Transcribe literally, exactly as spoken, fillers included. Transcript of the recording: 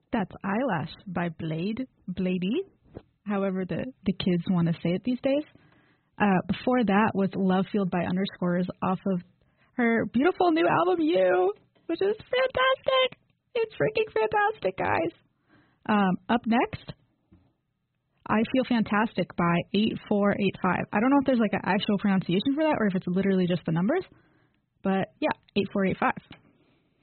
That's Eyelash by Blade, Bladee, however the, the kids want to say it these days. Uh, before that was Love Field by Underscores off of her beautiful new album, You, which is fantastic. It's freaking fantastic, guys. Um, up next, I Feel Fantastic by eight four eight five. I don't know if there's like an actual pronunciation for that or if it's literally just the numbers, but yeah, eight four eight five.